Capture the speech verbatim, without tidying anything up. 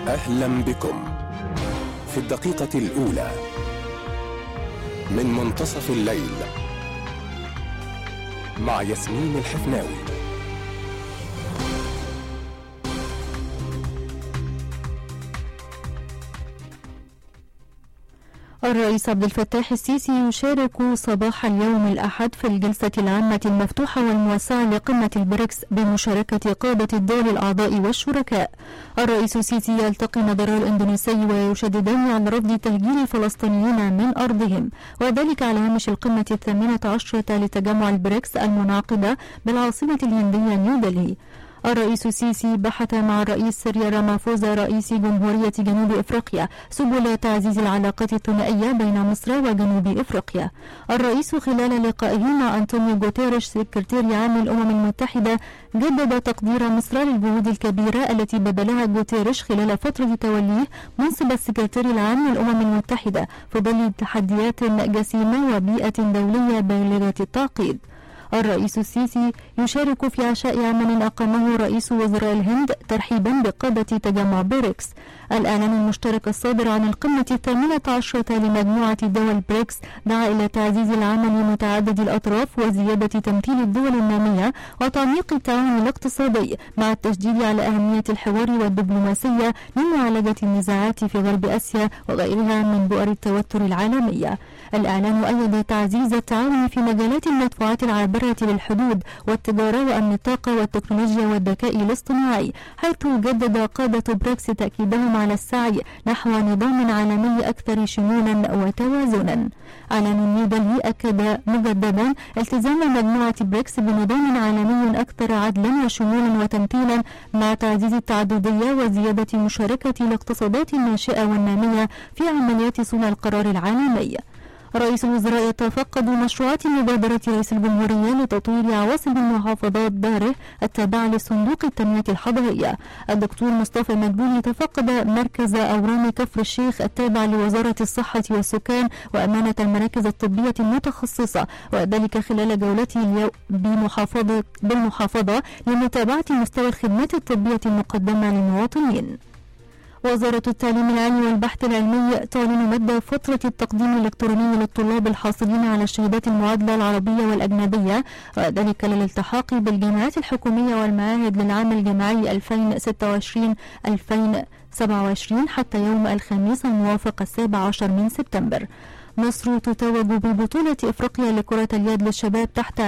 أهلا بكم في الدقيقة الأولى من منتصف الليل مع ياسمين الحفناوي. الرئيس عبد الفتاح السيسي يشارك صباح اليوم الأحد في الجلسة العامة المفتوحة والموسعة لقمة البريكس بمشاركة قادة الدول الأعضاء والشركاء. الرئيس السيسي يلتقي نظراء الإندونيسي ويشددان على رفض تهجير الفلسطينيين من أرضهم، وذلك على هامش القمة الثامنة عشرة لتجمع البريكس المنعقدة بالعاصمة الهندية نيودلهي. الرئيس السيسي بحث مع الرئيس سيريل رامافوزا رئيس جمهورية جنوب إفريقيا سبل تعزيز العلاقات الثنائية بين مصر وجنوب إفريقيا. الرئيس خلال لقائه مع أنطونيو غوتيريش سكرتير عام الأمم المتحدة جدد تقدير مصر للجهود الكبيرة التي بذلها غوتيريش خلال فترة توليه منصب السكرتير العام للأمم المتحدة في ظل تحديات جسيمة وبيئة دولية بالغة التعقيد. الرئيس السيسي يشارك في عشاء عمل أقامه رئيس وزراء الهند ترحيبا بقادة تجمع بريكس. الإعلان المشترك الصادر عن القمة الثامنة عشرة لمجموعة دول بريكس دعا إلى تعزيز العمل متعدد الأطراف وزيادة تمثيل الدول النامية وتعميق التعاون الاقتصادي مع التشديد على أهمية الحوار والدبلوماسية لمعالجة النزاعات في غرب آسيا وغيرها من بؤر التوتر العالمية. الإعلان أيد تعزيز التعاون في مجالات المدفوعات العابرة للحدود والتجارة وأمن الطاقة والتكنولوجيا والذكاء الاصطناعي، حيث جدد قادة بريكس تأكيدهم على السعي نحو نظام عالمي أكثر شمولا وتوازنا. إعلان نيودلهي أكد مجددا التزام مجموعة بريكس بنظام عالمي أكثر عدلا وشمولا وتمثيلا مع تعزيز التعددية وزيادة مشاركة الاقتصادات الناشئة والنامية في عمليات صنع القرار العالمي. رئيس الوزراء يتفقد مشروعات مبادرة رئيس الجمهورية لتطوير عواصم المحافظات داره التابعة لصندوق التنمية الحضرية. الدكتور مصطفى مدبولي يتفقد مركز أورام كفر الشيخ التابع لوزارة الصحة والسكان وأمانة المراكز الطبية المتخصصة، وذلك خلال جولته اليوم بمحافظة بالمحافظة لمتابعة مستوى الخدمات الطبية المقدمة للمواطنين. وزارة التعليم العالي والبحث العلمي تعلن مد فترة التقديم الإلكتروني للطلاب الحاصلين على الشهادات المعادلة العربية والأجنبية، وذلك للالتحاق بالجامعات الحكومية والمعاهد للعام الجامعي ألفين وستة وعشرين ألفين وسبعة وعشرين حتى يوم الخميس الموافق السابع عشر من سبتمبر. مصر تتوج ببطولة إفريقيا لكرة اليد للشباب تحت